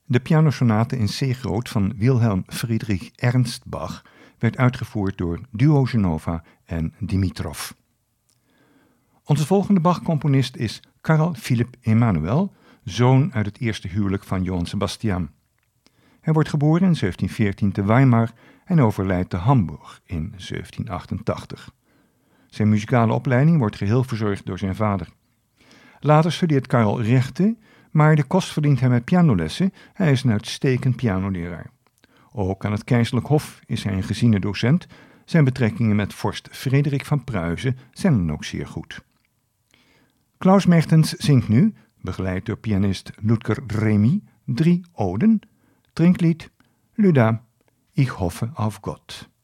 De pianosonate in C groot van Wilhelm Friedrich Ernst Bach werd uitgevoerd door Duo Genova en Dimitrov. Onze volgende Bach-componist is Carl Philipp Emanuel, zoon uit het eerste huwelijk van Johann Sebastian. Hij wordt geboren in 1714 te Weimar en overlijdt te Hamburg in 1788. Zijn muzikale opleiding wordt geheel verzorgd door zijn vader. Later studeert Carl rechten, maar de kost verdient hij met pianolessen. Hij is een uitstekend pianoleraar. Ook aan het Keizerlijk Hof is hij een geziene docent. Zijn betrekkingen met vorst Frederik van Pruisen zijn dan ook zeer goed. Klaus Mertens zingt nu, begeleid door pianist Ludger Remy, 3 oden. Trinklied Luda, Ich hoffe auf Gott.